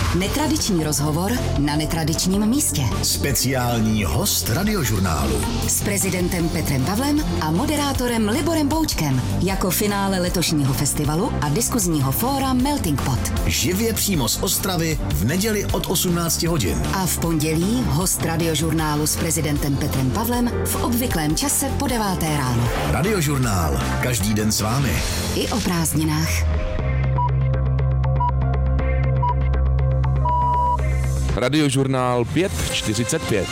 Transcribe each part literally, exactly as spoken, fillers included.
Netradiční rozhovor na netradičním místě. Speciální host Radiožurnálu. S prezidentem Petrem Pavlem a moderátorem Liborem Boučkem. Jako finále letošního festivalu a diskuzního fóra Melting Pot. Živě přímo z Ostravy v neděli od osmnácti hodin. A v pondělí host Radiožurnálu s prezidentem Petrem Pavlem v obvyklém čase po deváté ráno. Radiožurnál. Každý den s vámi. I o prázdninách. Radiožurnál pět čtyřicet pět.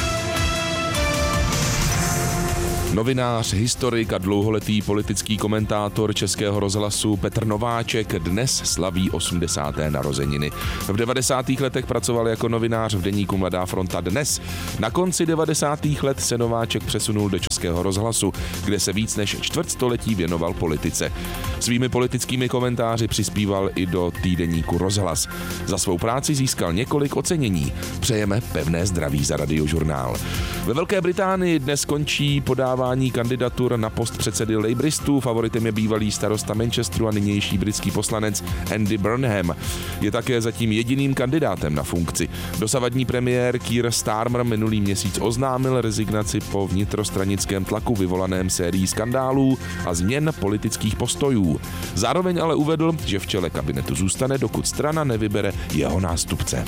Novinář, historik a dlouholetý politický komentátor Českého rozhlasu Petr Nováček dnes slaví osmdesáté narozeniny. V devadesátých letech pracoval jako novinář v deníku Mladá fronta Dnes. Na konci devadesátých let se Nováček přesunul do Českého rozhlasu, kde se víc než čtvrtstoletí věnoval politice. Svými politickými komentáři přispíval i do týdeníku Rozhlas. Za svou práci získal několik ocenění. Přejeme pevné zdraví za Radiožurnál. Ve Velké Británii dnes končí podávání kandidatur na post předsedy Labouristů. Favoritem je bývalý starosta Manchesteru a nynější britský poslanec Andy Burnham. Je také zatím jediným kandidátem na funkci. Dosavadní premiér Keir Starmer minulý měsíc oznámil rezignaci po vnitrostranickém tlaku vyvolaném sérií skandálů a změn politických postojů. Zároveň ale uvedl, že v čele kabinetu zůstane, dokud strana nevybere jeho nástupce.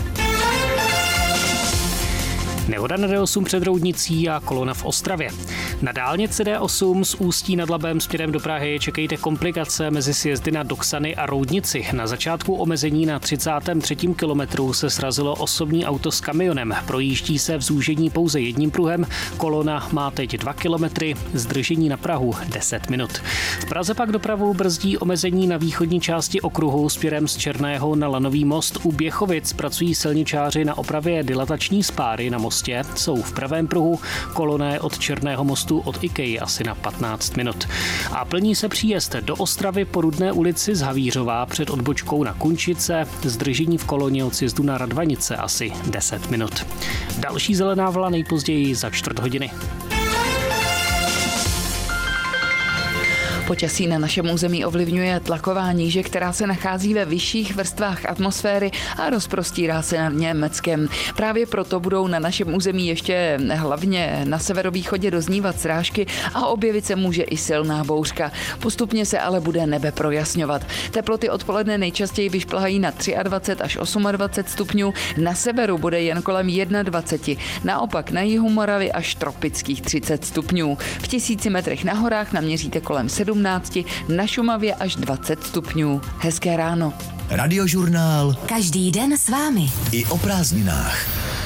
Nehoda na D osm před Roudnicí a kolona v Ostravě. Na dálnici D osm z Ústí nad Labem směrem do Prahy čekejte komplikace mezi sjezdy na Doksany a Roudnici. Na začátku omezení na třicátém třetím kilometru se srazilo osobní auto s kamionem. Projíždí se v zúžení pouze jedním pruhem. Kolona má teď dva kilometry, zdržení na Prahu deset minut. V Praze pak dopravu brzdí omezení na východní části okruhu směrem z Černého na Lanový most. U Běchovic pracují silničáři na opravě dilatační spáry na mostě. Jsou v pravém pruhu, kolona je od Černého mostu od IKEA asi na patnáct minut. A plní se příjezd do Ostravy po Rudné ulici z Havířova před odbočkou na Kunčice, zdržení v koloně od sjezdu na Radvanice asi deset minut. Další zelená vlna nejpozději za čtvrt hodiny. Počasí na našem území ovlivňuje tlaková níže, která se nachází ve vyšších vrstvách atmosféry a rozprostírá se nad Německem. Právě proto budou na našem území ještě hlavně na severovýchodě doznívat srážky a objevit se může i silná bouřka. Postupně se ale bude nebe projasňovat. Teploty odpoledne nejčastěji vyšplhají na dvacet tři až dvacet osm stupňů, na severu bude jen kolem dvacet jedna, naopak na jihu Moravy až tropických třicet stupňů. V tisíci metrech na horách naměříte kolem sedmnáct, na Šumavě až dvacet stupňů. Hezké ráno. Radiožurnál. Každý den s vámi. I o prázdninách.